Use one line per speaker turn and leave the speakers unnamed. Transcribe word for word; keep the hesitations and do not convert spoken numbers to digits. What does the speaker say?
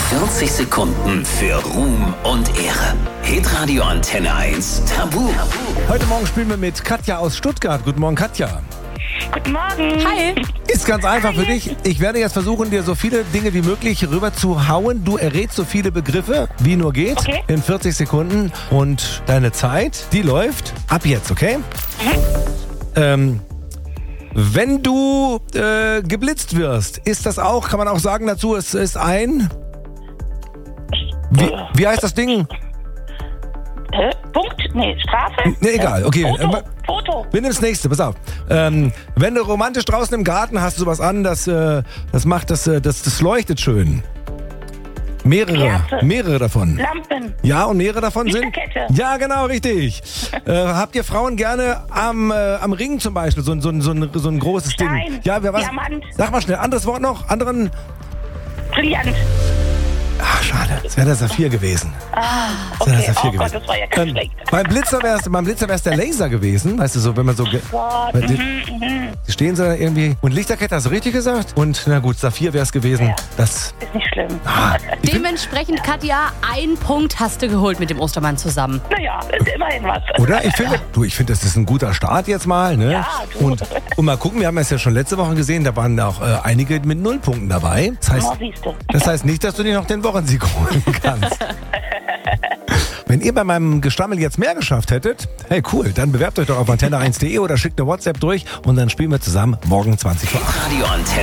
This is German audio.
vierzig Sekunden für Ruhm und Ehre. Hitradio Antenne eins Tabu.
Heute Morgen spielen wir mit Katja aus Stuttgart. Guten Morgen, Katja.
Guten Morgen.
Hi.
Ist ganz einfach für dich. Ich werde jetzt versuchen, dir so viele Dinge wie möglich rüber zu hauen. Du errätst so viele Begriffe, wie nur geht,
Okay.
in vierzig Sekunden. Und deine Zeit, die läuft ab jetzt, okay?
Mhm.
Ähm, wenn du äh, geblitzt wirst, ist das auch, kann man auch sagen dazu, es ist ein... Wie, wie heißt das Ding?
Äh, Punkt? Nee, Strafe?
Nee, egal, okay.
Foto.
Ähm,
Foto.
Wir nehmen das nächste, pass auf. Ähm, wenn du romantisch draußen im Garten hast, sowas an, das, äh, das macht das, äh, das, das leuchtet schön. Mehrere,
Kerze.
mehrere davon.
Lampen.
Ja, und mehrere davon sind...
Lichterkette.
Ja, genau, richtig. äh, habt ihr Frauen gerne am, äh, am Ring zum Beispiel, so, ein- so, ein- so, ein- so ein großes Ding?
Stein.
Ja, wer was?
Diamant.
Sag mal schnell, anderes Wort noch, anderen...
Brillant.
Ach, schade, es wäre der Saphir gewesen.
Ah,
Das wäre
okay.
der Saphir
Oh Gott,
gewesen.
das war ja ganz
Ähm,
schlecht.
beim Blitzer wäre es beim Blitzer wär's der Laser gewesen, weißt du, so, wenn man so... ge-
Gott,
Weil die,
mhm, mhm.
die stehen so irgendwie... Und Lichterkette, hast du richtig gesagt? Und na gut, Saphir wäre es gewesen.
Ja.
Das...
Ist nicht schlimm.
Ah, ich find,
Dementsprechend, Katja, ein Punkt hast du geholt mit dem Ostermann zusammen.
Naja, ist immerhin was.
oder? Ich finde, du, ich finde, das ist ein guter Start jetzt mal, ne?
Ja, du.
und, und mal gucken, wir haben es ja schon letzte Woche gesehen, da waren auch äh, einige mit Nullpunkten dabei. Das heißt,
Oh, siehst du.
das heißt nicht, dass du dir noch den Wochensieg holen kannst. Wenn ihr bei meinem Gestammel jetzt mehr geschafft hättet, hey cool, dann bewerbt euch doch auf antenne eins punkt de oder schickt eine WhatsApp durch und dann spielen wir zusammen morgen zwanzig Uhr.
Radio Antenne